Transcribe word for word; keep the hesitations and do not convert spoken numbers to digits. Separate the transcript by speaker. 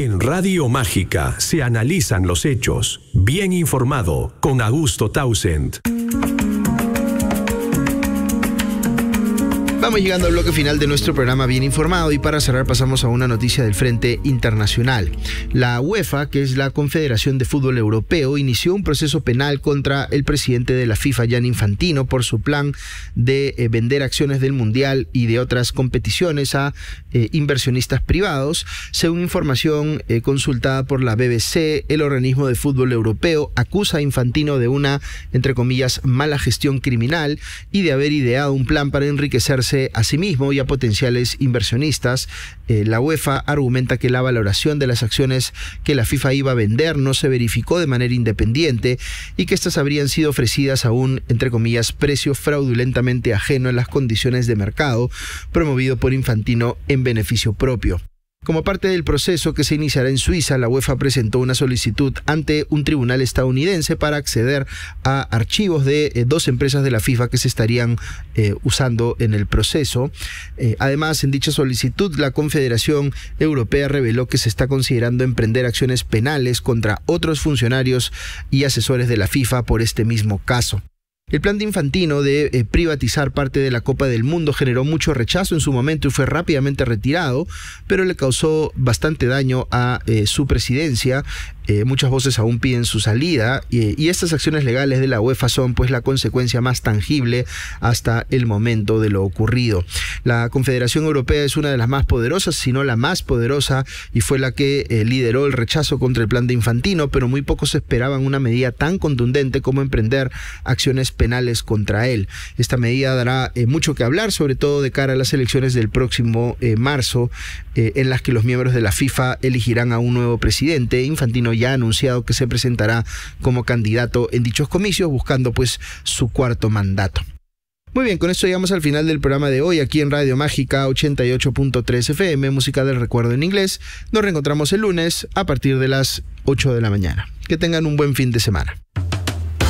Speaker 1: En Radio Mágica se analizan los hechos. Bien informado con Augusto Townsend.
Speaker 2: Vamos llegando al bloque final de nuestro programa Bien Informado y para cerrar pasamos a una noticia del frente internacional. La UEFA, que es la Confederación de Fútbol Europeo, inició un proceso penal contra el presidente de la FIFA, Gianni Infantino, por su plan de eh, vender acciones del Mundial y de otras competiciones a eh, inversionistas privados. Según información eh, consultada por la B B C, el organismo de fútbol europeo acusa a Infantino de una, entre comillas, mala gestión criminal y de haber ideado un plan para enriquecerse a sí mismo y a potenciales inversionistas. Eh, la UEFA argumenta que la valoración de las acciones que la FIFA iba a vender no se verificó de manera independiente y que estas habrían sido ofrecidas a un, entre comillas, precio fraudulentamente ajeno a las condiciones de mercado, promovido por Infantino en beneficio propio. Como parte del proceso que se iniciará en Suiza, la UEFA presentó una solicitud ante un tribunal estadounidense para acceder a archivos de eh, dos empresas de la FIFA que se estarían eh, usando en el proceso. Eh, además, en dicha solicitud, la Confederación Europea reveló que se está considerando emprender acciones penales contra otros funcionarios y asesores de la FIFA por este mismo caso. El plan de Infantino de eh, privatizar parte de la Copa del Mundo generó mucho rechazo en su momento y fue rápidamente retirado, pero le causó bastante daño a eh, su presidencia. Eh, muchas voces aún piden su salida y, y estas acciones legales de la UEFA son pues la consecuencia más tangible hasta el momento de lo ocurrido. La Confederación Europea es una de las más poderosas, si no la más poderosa, y fue la que eh, lideró el rechazo contra el plan de Infantino, pero muy pocos esperaban una medida tan contundente como emprender acciones penales contra él. Esta medida dará eh, mucho que hablar, sobre todo de cara a las elecciones del próximo eh, marzo, eh, en las que los miembros de la FIFA elegirán a un nuevo presidente. Infantino ya ha anunciado que se presentará como candidato en dichos comicios, buscando pues su cuarto mandato. Muy bien, con esto llegamos al final del programa de hoy aquí en Radio Mágica ochenta y ocho punto tres F M, música del recuerdo en inglés. Nos reencontramos el lunes a partir de las ocho de la mañana. Que tengan un buen fin de semana.